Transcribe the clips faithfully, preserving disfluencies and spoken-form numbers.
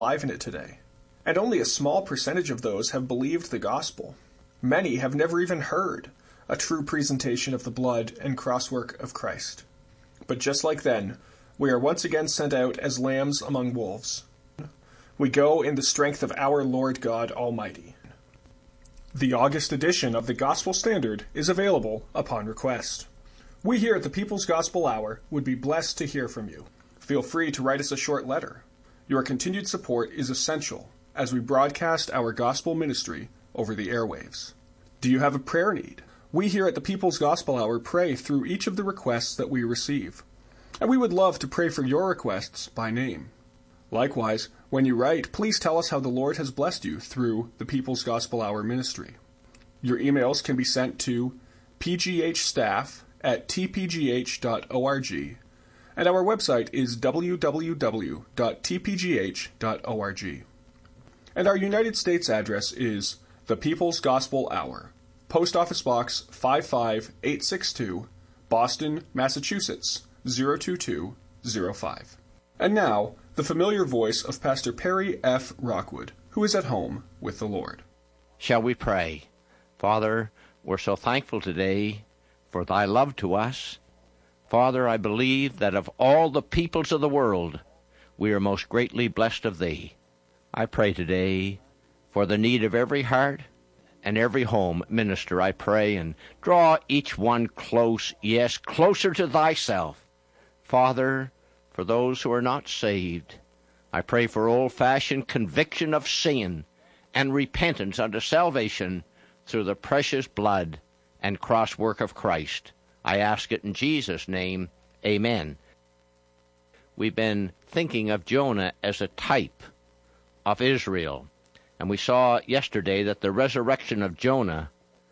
alive in it today. And only a small percentage of those have believed the gospel. Many have never even heard a true presentation of the blood and crosswork of Christ. But just like then, we are once again sent out as lambs among wolves. We go in the strength of our Lord God Almighty. The August edition of the Gospel Standard is available upon request. We here at the People's Gospel Hour would be blessed to hear from you. Feel free to write us a short letter. Your continued support is essential as we broadcast our gospel ministry over the airwaves. Do you have a prayer need? We here at the People's Gospel Hour pray through each of the requests that we receive, and we would love to pray for your requests by name. Likewise, when you write, please tell us how the Lord has blessed you through the People's Gospel Hour ministry. Your emails can be sent to pghstaff at t p g h dot org, and our website is w w w dot t p g h dot org. And our United States address is the People's Gospel Hour, Post Office Box five five eight six two, Boston, Massachusetts, zero two two zero five. And now, the familiar voice of Pastor Perry F. Rockwood, who is at home with the Lord. Shall we pray? Father, we're so thankful today for thy love to us. Father, I believe that of all the peoples of the world, we are most greatly blessed of thee. I pray today for the need of every heart and every home. Minister, I pray, and draw each one close, yes, closer to thyself. Father, for those who are not saved, I pray for old-fashioned conviction of sin and repentance unto salvation through the precious blood and cross work of Christ. I ask it in Jesus' name. Amen. We've been thinking of Jonah as a type of Israel, and we saw yesterday that the resurrection of Jonah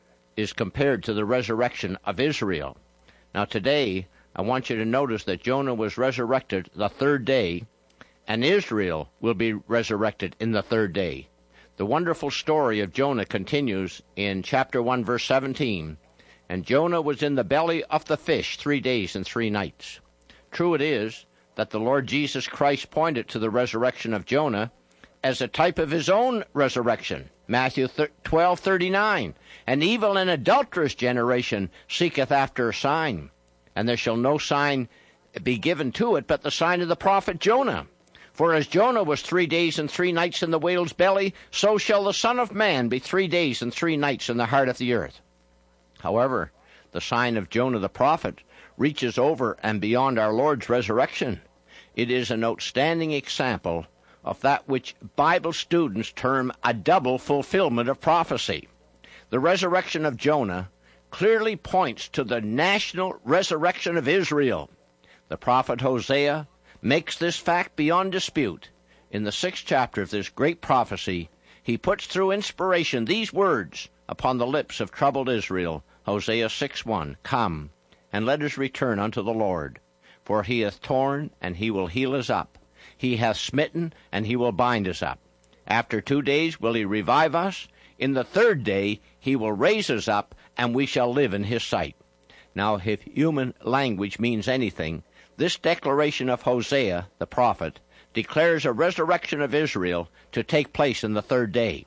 is compared to the resurrection of Israel. Now today, I want you to notice that Jonah was resurrected the third day, and Israel will be resurrected in the third day. The wonderful story of Jonah continues in chapter one, verse seventeen. And Jonah was in the belly of the fish three days and three nights. True it is that the Lord Jesus Christ pointed to the resurrection of Jonah as a type of his own resurrection. Matthew twelve thirty-nine. An evil and adulterous generation seeketh after a sign, and there shall no sign be given to it but the sign of the prophet Jonah. For as Jonah was three days and three nights in the whale's belly, so shall the Son of Man be three days and three nights in the heart of the earth. However, the sign of Jonah the prophet reaches over and beyond our Lord's resurrection. It is an outstanding example of that which Bible students term a double fulfillment of prophecy. The resurrection of Jonah clearly points to the national resurrection of Israel. The prophet Hosea makes this fact beyond dispute. In the sixth chapter of this great prophecy, he puts through inspiration these words upon the lips of troubled Israel. Hosea six one, Come, and let us return unto the Lord. For he hath torn, and he will heal us up. He hath smitten, and he will bind us up. After two days will he revive us. In the third day he will raise us up, and we shall live in his sight. Now, if human language means anything, this declaration of Hosea, the prophet, declares a resurrection of Israel to take place in the third day.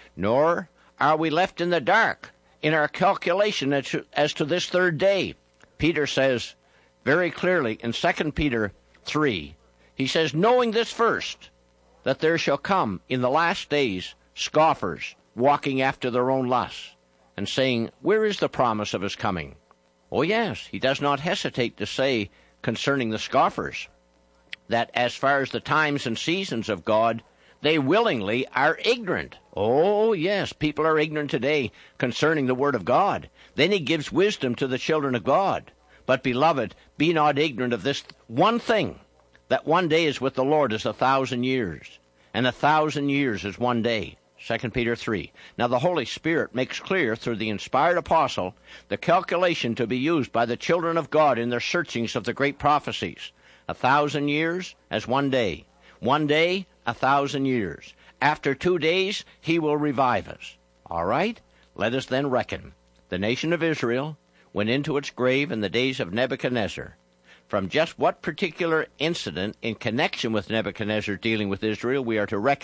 Nor are we left in the dark in our calculation as to, as to this third day. Peter says very clearly in Second Peter three, he says, knowing this first, that there shall come in the last days scoffers, walking after their own lusts, and saying, where is the promise of his coming? Oh yes, he does not hesitate to say concerning the scoffers, that as far as the times and seasons of God, they willingly are ignorant. Oh, yes, people are ignorant today concerning the Word of God. Then he gives wisdom to the children of God. But, beloved, be not ignorant of this one thing, that one day is with the Lord as a thousand years, and a thousand years is one day. Second Peter three. Now the Holy Spirit makes clear through the inspired apostle the calculation to be used by the children of God in their searchings of the great prophecies. A thousand years as one day. One day, a thousand years. After two days, he will revive us. All right? Let us then reckon. The nation of Israel went into its grave in the days of Nebuchadnezzar. from just what particular incident in connection with Nebuchadnezzar dealing with Israel we are to reckon